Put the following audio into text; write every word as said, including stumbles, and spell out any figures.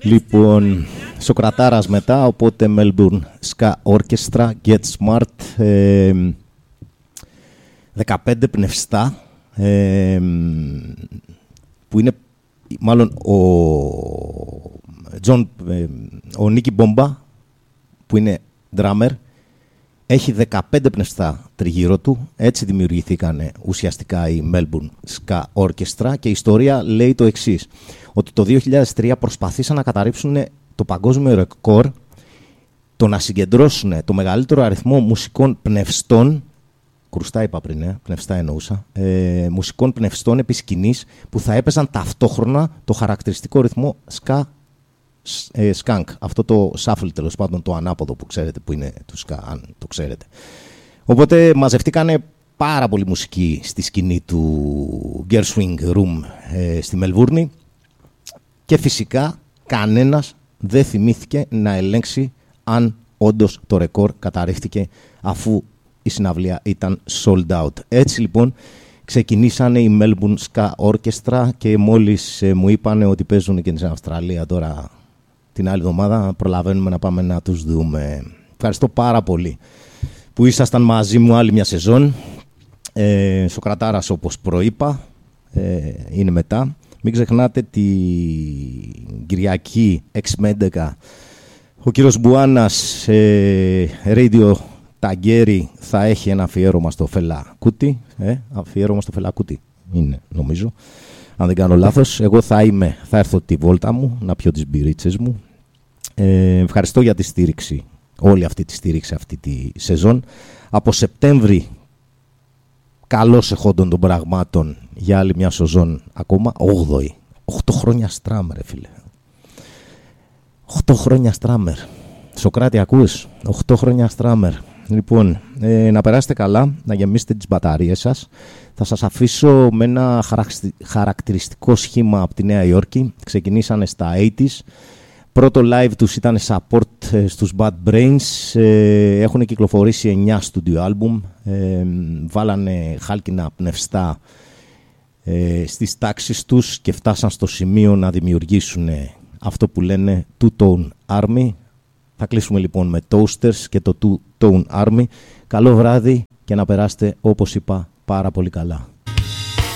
Λοιπόν, Σοκρατάρας μετά, οπότε Melbourne Ska Orchestra, Get Smart, ε, δεκαπέντε πνευστά, ε, που είναι μάλλον ο, John, ε, ο Νίκη Μπόμπα, που είναι drummer, έχει δεκαπέντε πνευστά τριγύρω του, έτσι δημιουργηθήκαν ουσιαστικά η Melbourne Ska Orchestra και η ιστορία λέει το εξής, ότι το δύο χιλιάδες τρία προσπαθήσαν να καταρρύψουν το παγκόσμιο ρεκόρ, το να συγκεντρώσουν το μεγαλύτερο αριθμό μουσικών πνευστών, κρουστά είπα πριν, ε, πνευστά εννοούσα, ε, μουσικών πνευστών επί σκηνής που θα έπαιζαν ταυτόχρονα το χαρακτηριστικό ρυθμό ska, ε, skunk, αυτό το shuffle τέλος πάντων, το ανάποδο που ξέρετε που είναι του ska, αν το ξέρετε. Οπότε μαζευτήκανε πάρα πολύ μουσική στη σκηνή του Gershwin Room ε, στη Μελβούρνη και φυσικά κανένας δεν θυμήθηκε να ελέγξει αν όντως το ρεκόρ καταρρίφθηκε αφού η συναυλία ήταν sold out. Έτσι λοιπόν ξεκινήσανε η Melbourne Ska Orchestra και μόλις ε, μου είπανε ότι παίζουν και στην Αυστραλία τώρα την άλλη εβδομάδα, προλαβαίνουμε να πάμε να τους δούμε. Ευχαριστώ πάρα πολύ που ήσασταν μαζί μου άλλη μια σεζόν. Ε, Σοκρατάρας όπως προείπα, ε, είναι μετά. Μην ξεχνάτε την Κυριακή έξι με έντεκα ο κύριος Μπουάνας ε, Radio Ταγκέρι θα έχει ένα αφιέρωμα στο Φελά Κούτι. Ε, αφιέρωμα στο Φελά Κούτι είναι νομίζω, αν δεν κάνω λάθος. Εγώ θα είμαι, θα έρθω τη βόλτα μου να πιω τις μπυρίτσες μου. Ε, ευχαριστώ για τη στήριξη, όλη αυτή τη στήριξη αυτή τη σεζόν. Από Σεπτέμβρη καλώς εχόντων των πραγμάτων για άλλη μια σεζόν ακόμα, όγδοη. Οχτώ χρόνια στράμερ, φίλε. Οχτώ χρόνια στράμερ. Σοκράτη, ακούς? Οχτώ χρόνια στράμερ. Λοιπόν, ε, να περάσετε καλά, να γεμίσετε τις μπαταρίες σας. Θα σας αφήσω με ένα χαρακτηριστικό σχήμα από τη Νέα Υόρκη. Ξεκινήσανε στα ογδόντα. Πρώτο live τους ήταν support στους Bad Brains. Ε, έχουν κυκλοφορήσει εννιά studio album. Ε, βάλανε χάλκινα πνευστά ε, στις τάξεις τους και φτάσαν στο σημείο να δημιουργήσουν αυτό που λένε Two-Tone Army. Θα κλείσουμε λοιπόν με Toasters και το Two-Tone Army. Καλό βράδυ και να περάσετε όπως είπα πάρα πολύ καλά.